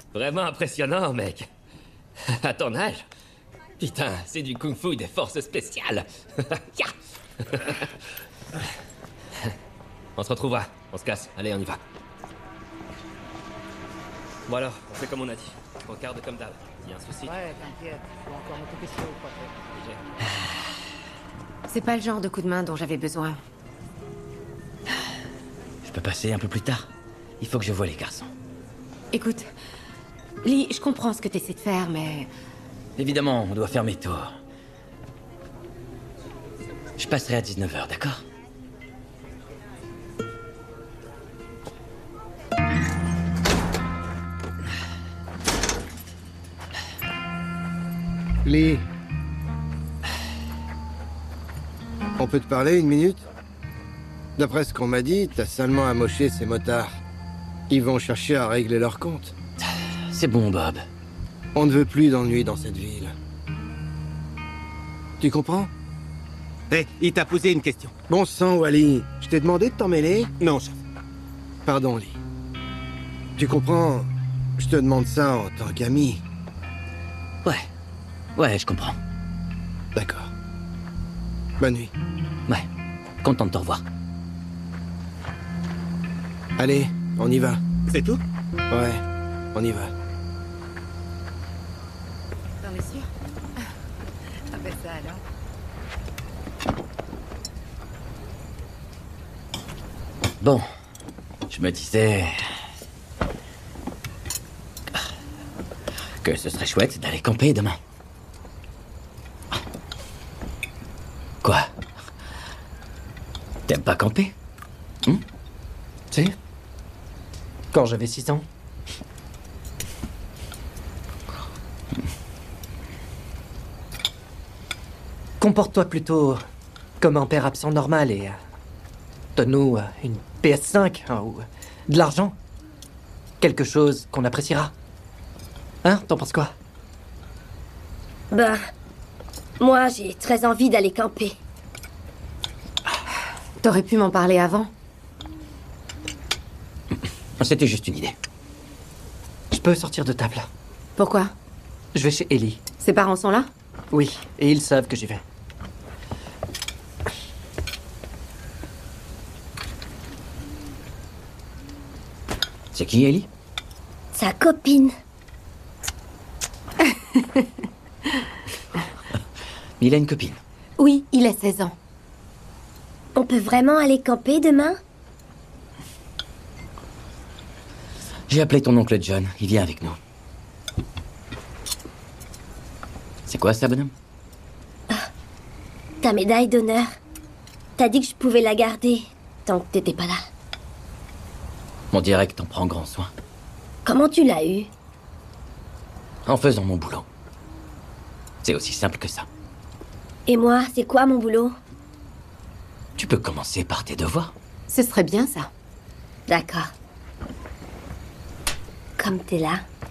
Vraiment impressionnant, mec. À ton âge. Putain, c'est du kung-fu des forces spéciales. Ya. On se retrouvera. On se casse. Allez, on y va. Bon alors, on fait comme on a dit. On garde comme d'hab. S'il y a un souci... Ouais, t'inquiète. Faut encore m'occuper de ça ou pas. C'est pas le genre de coup de main dont j'avais besoin. Je peux passer un peu plus tard. Il faut que je voie les garçons. Écoute, Lee, je comprends ce que t'essaies de faire, mais... Évidemment, on doit faire mes tours. Je passerai à 19h, d'accord? Lee. On peut te parler une minute? D'après ce qu'on m'a dit, t'as salement amoché ces motards. Ils vont chercher à régler leur compte. C'est bon, Bob. On ne veut plus d'ennui dans cette ville. Tu comprends? Hé, il t'a posé une question. Bon sang, Wally. Je t'ai demandé de t'en mêler? Non, chef. Pardon, Lee. Tu comprends? Je te demande ça en tant qu'ami. Ouais, je comprends. D'accord. Bonne nuit. Ouais, content de te revoir. Allez, on y va. C'est tout? Ouais, on y va. T'en es sûr? Ah ben ça alors. Bon, je me disais... que ce serait chouette d'aller camper demain. Quoi? T'aimes pas camper? Si. Quand j'avais 6 ans. Comporte-toi plutôt comme un père absent normal et... donne-nous une PS5 hein, ou de l'argent. Quelque chose qu'on appréciera. Hein? T'en penses quoi? Ben, moi, j'ai très envie d'aller camper. T'aurais pu m'en parler avant. C'était juste une idée. Je peux sortir de table. Pourquoi? Je vais chez Ellie. Ses parents sont là? Oui, et ils savent que j'y vais. C'est qui, Ellie? Sa copine. Il a une copine. Oui, il a 16 ans. On peut vraiment aller camper demain? J'ai appelé ton oncle John. Il vient avec nous. C'est quoi ça, bonhomme? Ta médaille d'honneur. T'as dit que je pouvais la garder tant que t'étais pas là. On dirait que t'en prends grand soin. Comment tu l'as eu? En faisant mon boulot. C'est aussi simple que ça. Et moi, c'est quoi mon boulot? Tu peux commencer par tes devoirs. Ce serait bien ça. D'accord. Comme t'es là.